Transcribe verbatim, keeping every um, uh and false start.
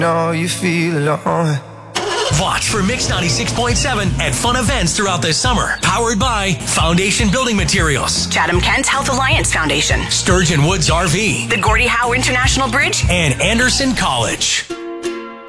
know you feel alone. Watch for Mix ninety-six point seven at fun events throughout the summer. Powered by Foundation Building Materials, Chatham-Kent Health Alliance Foundation, Sturgeon Woods R V, the Gordie Howe International Bridge, and Anderson College.